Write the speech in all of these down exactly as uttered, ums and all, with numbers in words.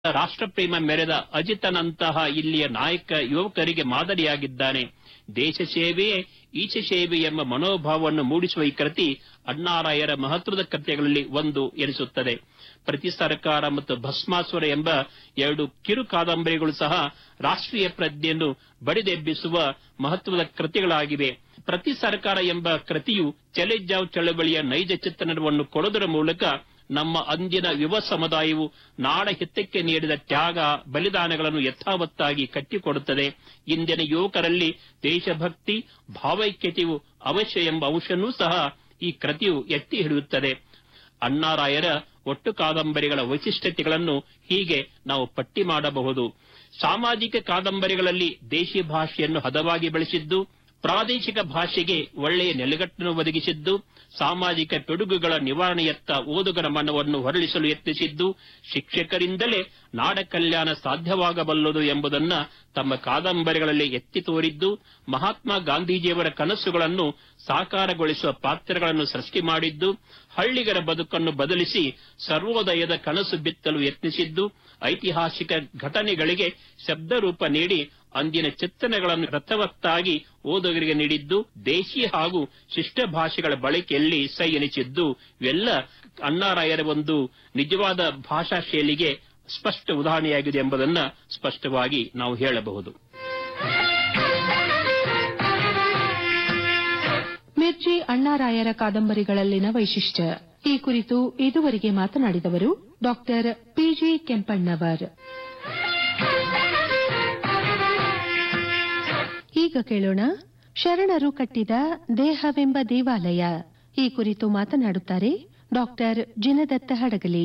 ರಾಷ್ಟ್ರಪ್ರೇಮ ಮೆರೆದ ಅಜಿತನಂತಹ ಇಲ್ಲಿಯ ನಾಯಕ ಯುವಕರಿಗೆ ಮಾದರಿಯಾಗಿದ್ದಾನೆ. ದೇಶ ಸೇವೆಯೇ ಈಶ ಸೇವೆ ಎಂಬ ಮನೋಭಾವವನ್ನು ಮೂಡಿಸುವ ಈ ಕೃತಿ ಅಣ್ಣಾರಾಯರ ಮಹತ್ವದ ಕೃತಿಗಳಲ್ಲಿ ಒಂದು ಎನಿಸುತ್ತದೆ. ಪ್ರತಿ ಸರ್ಕಾರ ಮತ್ತು ಭಸ್ಮಾಸುರ ಎಂಬ ಎರಡು ಕಿರು ಕಾದಂಬರಿಗಳು ಸಹ ರಾಷ್ಟ್ರೀಯ ಪ್ರಜ್ಞೆಯನ್ನು ಬಡಿದೆಬ್ಬಿಸುವ ಮಹತ್ವದ ಕೃತಿಗಳಾಗಿವೆ. ಪ್ರತಿ ಸರ್ಕಾರ ಎಂಬ ಕೃತಿಯು ಚಲೆಜಾವ್ ಚಳವಳಿಯ ನೈಜ ಚಿತ್ರಣವನ್ನು ಕೊಡುವುದರ ಮೂಲಕ ನಮ್ಮ ಅಂದಿನ ಯುವ ಸಮುದಾಯವು ನಾಡ ಹಿತಕ್ಕೆ ನೀಡಿದ ತ್ಯಾಗ ಬಲಿದಾನಗಳನ್ನು ಯಥಾವತ್ತಾಗಿ ಕಟ್ಟಿಕೊಡುತ್ತದೆ. ಇಂದಿನ ಯುವಕರಲ್ಲಿ ದೇಶಭಕ್ತಿ ಭಾವೈಕ್ಯತೆಯು ಅವಶ್ಯ ಎಂಬ ಅಂಶವನ್ನೂ ಸಹ ಈ ಕೃತಿಯು ಎತ್ತಿ ಹಿಡಿಯುತ್ತದೆ. ಅಣ್ಣಾರಾಯರ ಒಟ್ಟು ಕಾದಂಬರಿಗಳ ವೈಶಿಷ್ಟ್ಯತೆಗಳನ್ನು ಹೀಗೆ ನಾವು ಪಟ್ಟಿ ಮಾಡಬಹುದು. ಸಾಮಾಜಿಕ ಕಾದಂಬರಿಗಳಲ್ಲಿ ದೇಶಿ ಭಾಷೆಯನ್ನು ಹದವಾಗಿ ಬೆಳೆಸಿದ್ದು, ಪ್ರಾದೇಶಿಕ ಭಾಷೆಗೆ ಒಳ್ಳೆಯ ನೆಲೆಗಟ್ಟನ್ನು ಒದಗಿಸಿದ್ದು, ಸಾಮಾಜಿಕ ಪಿಡುಗುಗಳ ನಿವಾರಣೆಯತ್ತ ಓದುಗರ ಮನವನ್ನು ಹೊರಳಿಸಲು ಯತ್ನಿಸಿದ್ದು, ಶಿಕ್ಷಕರಿಂದಲೇ ನಾಡ ಕಲ್ಯಾಣ ಸಾಧ್ಯವಾಗಬಲ್ಲದು ಎಂಬುದನ್ನು ತಮ್ಮ ಕಾದಂಬರಿಗಳಲ್ಲಿ ಎತ್ತಿ ತೋರಿದ್ದು, ಮಹಾತ್ಮ ಗಾಂಧೀಜಿಯವರ ಕನಸುಗಳನ್ನು ಸಾಕಾರಗೊಳಿಸುವ ಪಾತ್ರಗಳನ್ನು ಸೃಷ್ಟಿ ಮಾಡಿದ್ದು, ಹಳ್ಳಿಗರ ಬದುಕನ್ನು ಬದಲಿಸಿ ಸರ್ವೋದಯದ ಕನಸು ಬಿತ್ತಲು ಯತ್ನಿಸಿದ್ದು, ಐತಿಹಾಸಿಕ ಘಟನೆಗಳಿಗೆ ಶಬ್ದರೂಪ ನೀಡಿ ಅಂದಿನ ಚಿತ್ರಣಗಳನ್ನು ರಥವತ್ತಾಗಿ ಓದುಗರಿಗೆ ನೀಡಿದ್ದು, ದೇಶಿ ಹಾಗೂ ಶಿಷ್ಟ ಭಾಷೆಗಳ ಬಳಕೆಯಲ್ಲಿ ಸೈ ಎನಿಸಿದ್ದು, ಇವೆಲ್ಲ ಅಣ್ಣಾರಾಯರ ಒಂದು ನಿಜವಾದ ಭಾಷಾ ಶೈಲಿಗೆ ಸ್ಪಷ್ಟ ಉದಾಹರಣೆಯಾಗಿದೆ ಎಂಬುದನ್ನು ಸ್ಪಷ್ಟವಾಗಿ ನಾವು ಹೇಳಬಹುದು. ಮಿರ್ಜಿ ಅಣ್ಣಾರಾಯರ ಕಾದಂಬರಿಗಳಲ್ಲಿನ ವೈಶಿಷ್ಟ್ಯ ಈ ಕುರಿತು ಇದುವರೆಗೆ ಮಾತನಾಡಿದವರು ಡಾಕ್ಟರ್ ಪಿಜಿ ಕೆಂಪಣ್ಣವರ್. ಈಗ ಕೇಳೋಣ ಶರಣರು ಕಟ್ಟಿದ ದೇಹವೆಂಬ ದೇವಾಲಯ. ಈ ಕುರಿತು ಮಾತನಾಡುತ್ತಾರೆ ಡಾಕ್ಟರ್ ಜಿನದತ್ತ ಹಡಗಲಿ.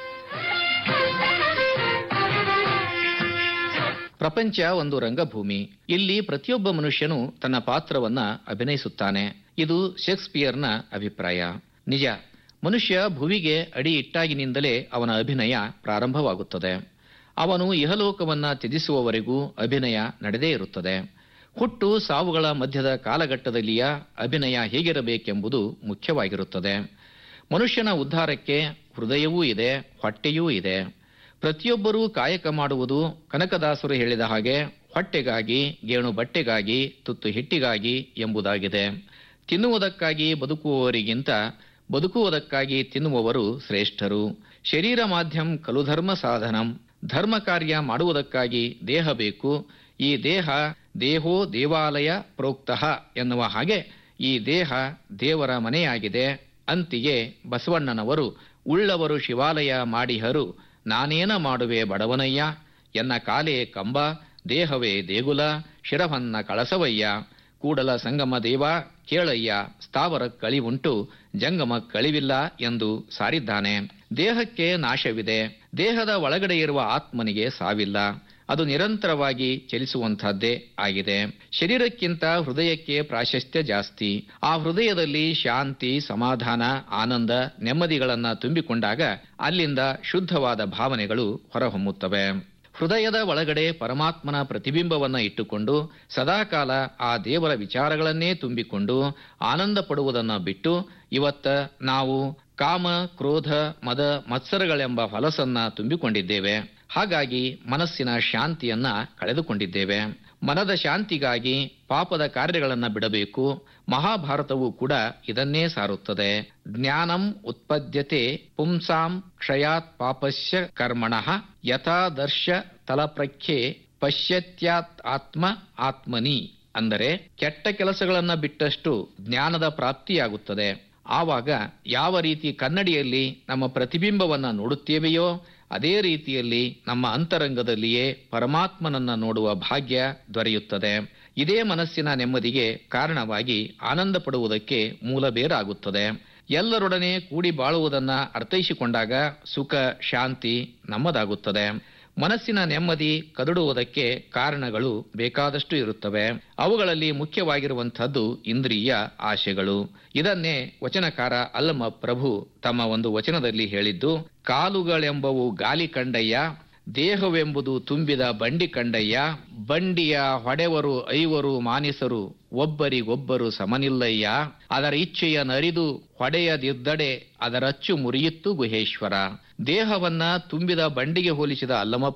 ಪ್ರಪಂಚ ಒಂದು ರಂಗಭೂಮಿ. ಇಲ್ಲಿ ಪ್ರತಿಯೊಬ್ಬ ಮನುಷ್ಯನು ತನ್ನ ಪಾತ್ರವನ್ನ ಅಭಿನಯಿಸುತ್ತಾನೆ. ಇದು ಶೇಕ್ಸ್ಪಿಯರ್ನ ಅಭಿಪ್ರಾಯ. ನಿಜ, ಮನುಷ್ಯ ಭುವಿಗೆ ಅಡಿ ಇಟ್ಟಾಗಿನಿಂದಲೇ ಅವನ ಅಭಿನಯ ಪ್ರಾರಂಭವಾಗುತ್ತದೆ. ಅವನು ಇಹಲೋಕವನ್ನ ತ್ಯಜಿಸುವವರೆಗೂ ಅಭಿನಯ ನಡೆದೇ ಇರುತ್ತದೆ. ಹುಟ್ಟು ಸಾವುಗಳ ಮಧ್ಯದ ಕಾಲಘಟ್ಟದಲ್ಲಿಯ ಅಭಿನಯ ಹೇಗಿರಬೇಕೆಂಬುದು ಮುಖ್ಯವಾಗಿರುತ್ತದೆ. ಮನುಷ್ಯನ ಉದ್ಧಾರಕ್ಕೆ ಹೃದಯವೂ ಇದೆ, ಹೊಟ್ಟೆಯೂ ಇದೆ. ಪ್ರತಿಯೊಬ್ಬರೂ ಕಾಯಕ ಮಾಡುವುದು ಕನಕದಾಸರು ಹೇಳಿದ ಹಾಗೆ ಹೊಟ್ಟೆಗಾಗಿ, ಗೇಣು ಬಟ್ಟೆಗಾಗಿ, ತುತ್ತು ಹಿಟ್ಟಿಗಾಗಿ ಎಂಬುದಾಗಿದೆ. ತಿನ್ನುವುದಕ್ಕಾಗಿ ಬದುಕುವವರಿಗಿಂತ ಬದುಕುವುದಕ್ಕಾಗಿ ತಿನ್ನುವವರು ಶ್ರೇಷ್ಠರು. ಶರೀರ ಮಾಧ್ಯಮ ಖಲು ಧರ್ಮ ಸಾಧನಂ. ಧರ್ಮ ಕಾರ್ಯ ಮಾಡುವುದಕ್ಕಾಗಿ ದೇಹ ಬೇಕು. ಈ ದೇಹ ದೇಹೋ ದೇವಾಲಯ ಪ್ರೋಕ್ತಃ ಎನ್ನುವ ಹಾಗೆ ಈ ದೇಹ ದೇವರ ಮನೆಯಾಗಿದೆ. ಅಂತಿಗೆ ಬಸವಣ್ಣನವರು ಉಳ್ಳವರು ಶಿವಾಲಯ ಮಾಡಿಹರು, ನಾನೇನ ಮಾಡುವೆ ಬಡವನಯ್ಯ, ಎನ್ನ ಕಾಲೇ ಕಂಬ, ದೇಹವೇ ದೇಗುಲ, ಶಿರವನ್ನ ಕಳಸವಯ್ಯ, ಕೂಡಲ ಸಂಗಮ ದೇವ ಕೇಳಯ್ಯ, ಸ್ಥಾವರ ಕಳಿವುಂಟು ಜಂಗಮ ಕಳಿವಿಲ್ಲ ಎಂದು ಸಾರಿದ್ದಾನೆ. ದೇಹಕ್ಕೆ ನಾಶವಿದೆ. ದೇಹದ ಒಳಗಡೆ ಇರುವ ಆತ್ಮನಿಗೆ ಸಾವಿಲ್ಲ. ಅದು ನಿರಂತರವಾಗಿ ಚಲಿಸುವಂತಹದ್ದೇ ಆಗಿದೆ. ಶರೀರಕ್ಕಿಂತ ಹೃದಯಕ್ಕೆ ಪ್ರಾಶಸ್ತ್ಯ ಜಾಸ್ತಿ. ಆ ಹೃದಯದಲ್ಲಿ ಶಾಂತಿ, ಸಮಾಧಾನ, ಆನಂದ, ನೆಮ್ಮದಿಗಳನ್ನ ತುಂಬಿಕೊಂಡಾಗ ಅಲ್ಲಿಂದ ಶುದ್ಧವಾದ ಭಾವನೆಗಳು ಹೊರಹೊಮ್ಮುತ್ತವೆ. ಹೃದಯದ ಒಳಗಡೆ ಪರಮಾತ್ಮನ ಪ್ರತಿಬಿಂಬವನ್ನ ಇಟ್ಟುಕೊಂಡು ಸದಾಕಾಲ ಆ ದೇವರ ವಿಚಾರಗಳನ್ನೇ ತುಂಬಿಕೊಂಡು ಆನಂದ ಪಡುವುದನ್ನ ಬಿಟ್ಟು ಇವತ್ತ ನಾವು ಕಾಮ, ಕ್ರೋಧ, ಮದ, ಮತ್ಸರಗಳೆಂಬ ಹೊಲಸನ್ನ ತುಂಬಿಕೊಂಡಿದ್ದೇವೆ. ಹಾಗಾಗಿ ಮನಸ್ಸಿನ ಶಾಂತಿಯನ್ನ ಕಳೆದುಕೊಂಡಿದ್ದೇವೆ. ಮನದ ಶಾಂತಿಗಾಗಿ ಪಾಪದ ಕಾರ್ಯಗಳನ್ನ ಬಿಡಬೇಕು. ಮಹಾಭಾರತವು ಕೂಡ ಇದನ್ನೇ ಸಾರುತ್ತದೆ. ಜ್ಞಾನಂ ಉತ್ಪದ್ಯತೆ ಪುಂಸಾಂ ಕ್ಷಯಾತ್ ಪಾಪಸ್ಯ ಕರ್ಮಣಃ ಯಥಾದರ್ಶ ತಲಪ್ರಖ್ಯೆ ಪಶ್ಯತ್ಯಾತ್ ಆತ್ಮ ಆತ್ಮನಿ. ಅಂದರೆ ಕೆಟ್ಟ ಕೆಲಸಗಳನ್ನ ಬಿಟ್ಟಷ್ಟು ಜ್ಞಾನದ ಪ್ರಾಪ್ತಿಯಾಗುತ್ತದೆ. ಆವಾಗ ಯಾವ ರೀತಿ ಕನ್ನಡಿಯಲ್ಲಿ ನಮ್ಮ ಪ್ರತಿಬಿಂಬವನ್ನ ನೋಡುತ್ತೇವೆಯೋ ಅದೇ ರೀತಿಯಲ್ಲಿ ನಮ್ಮ ಅಂತರಂಗದಲ್ಲಿಯೇ ಪರಮಾತ್ಮನನ್ನ ನೋಡುವ ಭಾಗ್ಯ ದೊರೆಯುತ್ತದೆ. ಇದೇ ಮನಸ್ಸಿನ ನೆಮ್ಮದಿಗೆ ಕಾರಣವಾಗಿ ಆನಂದ ಪಡುವುದಕ್ಕೆ ಮೂಲ ಬೇರಾಗುತ್ತದೆ. ಎಲ್ಲರೊಡನೆ ಕೂಡಿ ಬಾಳುವುದನ್ನ ಅರ್ಥೈಸಿಕೊಂಡಾಗ ಸುಖ ಶಾಂತಿ ನಮ್ಮದಾಗುತ್ತದೆ. ಮನಸ್ಸಿನ ನೆಮ್ಮದಿ ಕದಡುವುದಕ್ಕೆ ಕಾರಣಗಳು ಬೇಕಾದಷ್ಟು ಇರುತ್ತವೆ. ಅವುಗಳಲ್ಲಿ ಮುಖ್ಯವಾಗಿರುವಂತಹದ್ದು ಇಂದ್ರಿಯ ಆಶೆಗಳು. ಇದನ್ನೇ ವಚನಕಾರ ಅಲ್ಲಮ ಪ್ರಭು ತಮ್ಮ ಒಂದು ವಚನದಲ್ಲಿ ಹೇಳಿದ್ದು, ಕಾಲುಗಳೆಂಬವು ಗಾಲಿ ಕಂಡಯ್ಯ, ದೇಹವೆಂಬುದು ತುಂಬಿದ ಬಂಡಿ ಕಂಡಯ್ಯ, ಬಂಡಿಯ ಹೊಡೆವರು ಐವರು ಮಾನಿಸರು, ಒಬ್ಬರಿಗೊಬ್ಬರು ಸಮನಿಲ್ಲಯ್ಯ, ಅದರ ಇಚ್ಛೆಯ ನರಿದು ಹೊಡೆಯದಿದ್ದಡೆ ಅದರಚ್ಚು ಮುರಿಯಿತ್ತು ಗುಹೇಶ್ವರ. ದೇಹವನ್ನ ತುಂಬಿದ ಬಂಡಿಗೆ ಹೋಲಿಸಿದ ಅಲ್ಲಮಪ್ಪ